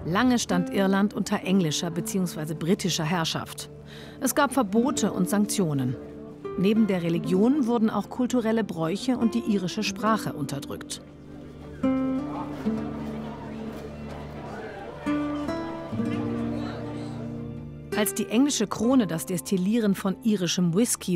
Lange stand Irland unter englischer bzw. britischer Herrschaft. Es gab Verbote und Sanktionen. Neben der Religion wurden auch kulturelle Bräuche und die irische Sprache unterdrückt. Als die englische Krone das Destillieren von irischem Whisky